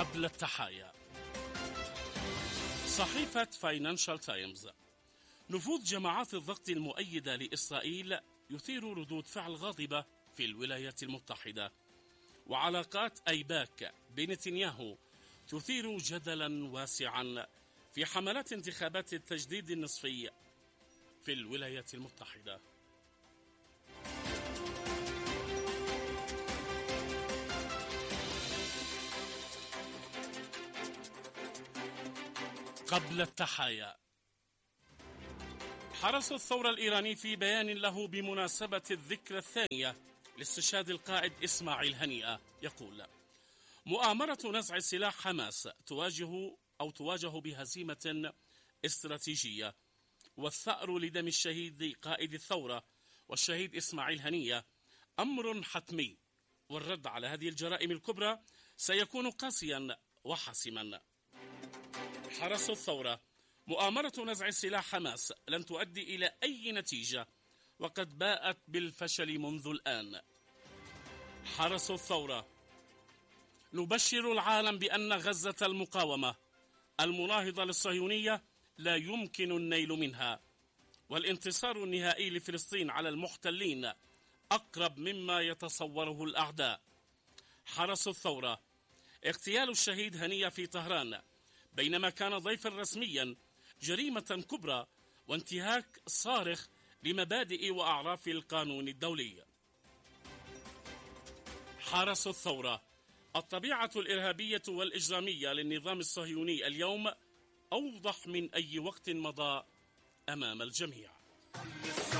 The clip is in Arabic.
قبل التحايا. صحيفة فاينانشال تايمز: نفوذ جماعات الضغط المؤيدة لإسرائيل يثير ردود فعل غاضبة في الولايات المتحدة، وعلاقات أيباك بنتنياهو تثير جدلا واسعا في حملات انتخابات التجديد النصفي في الولايات المتحدة. قبل التحايا. حرس الثورة الإيراني في بيان له بمناسبة الذكرى الثانية لاستشهاد القائد إسماعيل هنيئة يقول: مؤامرة نزع سلاح حماس تواجه بهزيمة استراتيجية، والثأر لدم الشهيد قائد الثورة والشهيد إسماعيل هنيئة أمر حتمي، والرد على هذه الجرائم الكبرى سيكون قاسيا وحاسما. حرس الثورة: مؤامرة نزع سلاح حماس لن تؤدي إلى أي نتيجة، وقد باءت بالفشل منذ الآن. حرس الثورة: نبشر العالم بأن غزة المقاومة المناهضة للصهيونية لا يمكن النيل منها، والانتصار النهائي لفلسطين على المحتلين أقرب مما يتصوره الأعداء. حرس الثورة: اغتيال الشهيد هنيئة في طهران بينما كان ضيفا رسميا جريمة كبرى وانتهاك صارخ لمبادئ وأعراف القانون الدولي. حرس الثورة: الطبيعة الإرهابية والإجرامية للنظام الصهيوني اليوم أوضح من أي وقت مضى أمام الجميع.